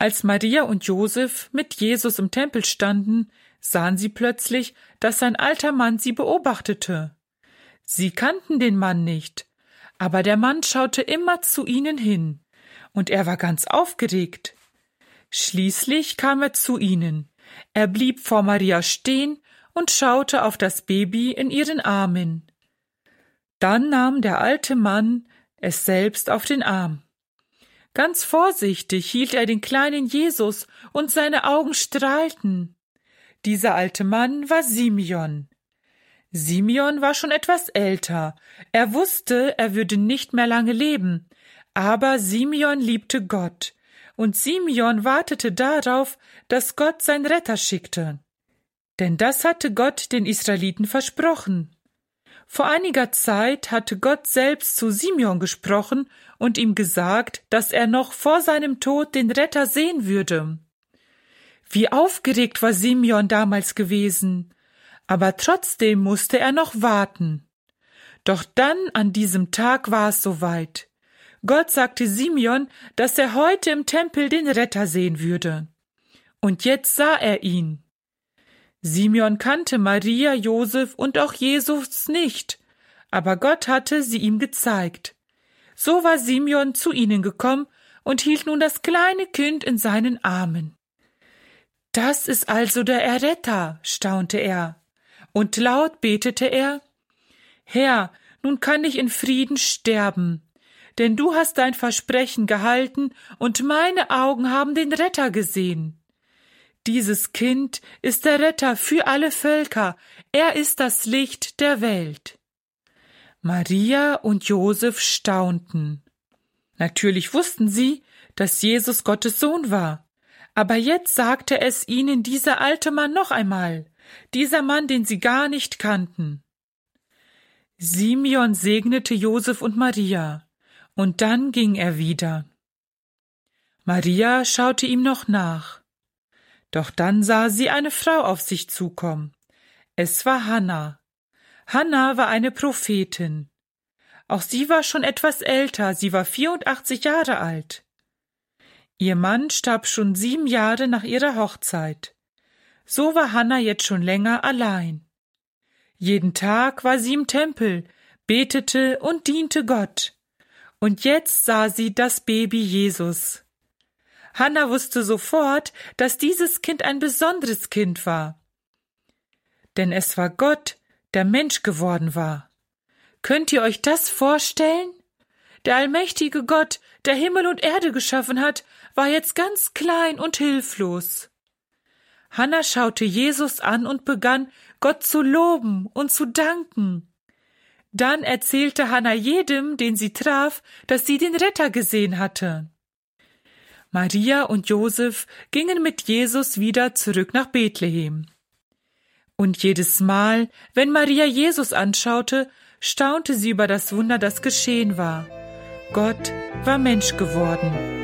Als Maria und Josef mit Jesus im Tempel standen, sahen sie plötzlich, dass ein alter Mann sie beobachtete. Sie kannten den Mann nicht, aber der Mann schaute immer zu ihnen hin, und er war ganz aufgeregt. Schließlich kam er zu ihnen. Er blieb vor Maria stehen und schaute auf das Baby in ihren Armen. Dann nahm der alte Mann es selbst auf den Arm. Ganz vorsichtig hielt er den kleinen Jesus, und seine Augen strahlten. Dieser alte Mann war Simeon. Simeon war schon etwas älter. Er wusste, er würde nicht mehr lange leben, aber Simeon liebte Gott, und Simeon wartete darauf, dass Gott seinen Retter schickte. Denn das hatte Gott den Israeliten versprochen. Vor einiger Zeit hatte Gott selbst zu Simeon gesprochen und ihm gesagt, dass er noch vor seinem Tod den Retter sehen würde. Wie aufgeregt war Simeon damals gewesen, aber trotzdem musste er noch warten. Doch dann an diesem Tag war es soweit. Gott sagte Simeon, dass er heute im Tempel den Retter sehen würde. Und jetzt sah er ihn. Simeon kannte Maria, Josef und auch Jesus nicht, aber Gott hatte sie ihm gezeigt. So war Simeon zu ihnen gekommen und hielt nun das kleine Kind in seinen Armen. »Das ist also der Erretter«, staunte er, und laut betete er, »Herr, nun kann ich in Frieden sterben, denn du hast dein Versprechen gehalten und meine Augen haben den Retter gesehen. Dieses Kind ist der Retter für alle Völker, er ist das Licht der Welt.« Maria und Josef staunten. Natürlich wussten sie, dass Jesus Gottes Sohn war. Aber jetzt sagte es ihnen dieser alte Mann noch einmal, dieser Mann, den sie gar nicht kannten. Simeon segnete Josef und Maria, und dann ging er wieder. Maria schaute ihm noch nach. Doch dann sah sie eine Frau auf sich zukommen. Es war Hanna. Hanna war eine Prophetin. Auch sie war schon etwas älter, sie war 84 Jahre alt. Ihr Mann starb schon 7 Jahre nach ihrer Hochzeit. So war Hanna jetzt schon länger allein. Jeden Tag war sie im Tempel, betete und diente Gott. Und jetzt sah sie das Baby Jesus. Hanna wusste sofort, dass dieses Kind ein besonderes Kind war. Denn es war Gott, der Mensch geworden war. Könnt ihr euch das vorstellen? Der allmächtige Gott, der Himmel und Erde geschaffen hat, war jetzt ganz klein und hilflos. Hanna schaute Jesus an und begann, Gott zu loben und zu danken. Dann erzählte Hanna jedem, den sie traf, dass sie den Retter gesehen hatte. Maria und Josef gingen mit Jesus wieder zurück nach Bethlehem. Und jedes Mal, wenn Maria Jesus anschaute, staunte sie über das Wunder, das geschehen war. Gott war Mensch geworden.